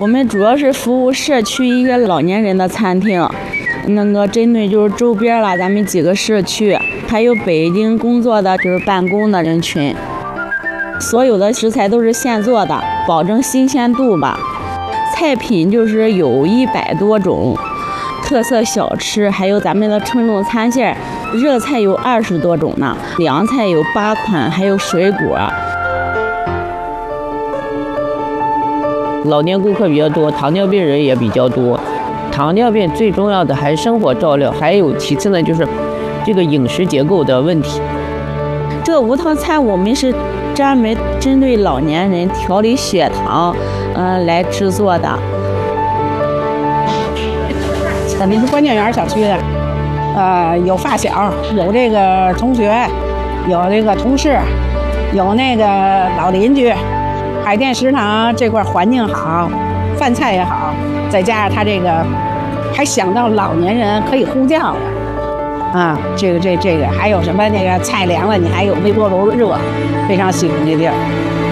我们主要是服务社区一个老年人的餐厅，针对就是周边了咱们几个社区，还有北京工作的就是办公的人群。所有的食材都是现做的，保证新鲜度吧。菜品就是有100多种，特色小吃还有咱们的称重餐线，热菜有20多种呢，凉菜有8款，还有水果。 老年顾客比较多，糖尿病人也比较多。糖尿病最重要的还是生活照料，还有其次呢就是这个饮食结构的问题。 这无糖餐我们是专门针对老年人调理血糖，来制作的。 我们是关键园小区的，有发小，有这个同学，有这个同事，有那个老邻居。海淀食堂这块环境好，饭菜也好，再加上他这个还想到老年人可以呼叫的，这个还有什么那个菜凉了，你还有微波炉热，非常喜欢这地儿。